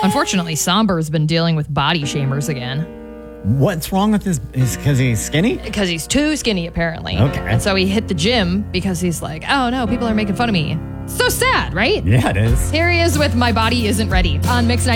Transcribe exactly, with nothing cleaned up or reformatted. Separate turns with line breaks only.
Unfortunately, Somber's been dealing with body shamers again.
What's wrong with his? Is because he's skinny?
Because he's too skinny, apparently.
Okay.
And so he hit the gym because he's like, oh no, people are making fun of me. So sad, right?
Yeah, it is.
Here he is with My Body Isn't Ready on Mix